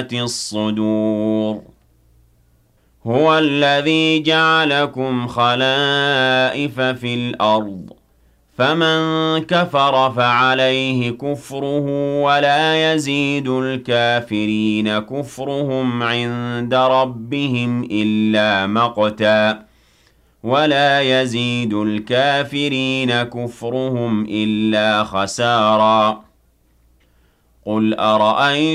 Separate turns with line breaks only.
الصدور هو الذي جعلكم خلائف في الأرض فمن كفر فعليه كفره ولا يزيد الكافرين كفرهم عند ربهم إلا مقتا ولا يزيد الكافرين كفرهم إلا خسارا قل أرأيتم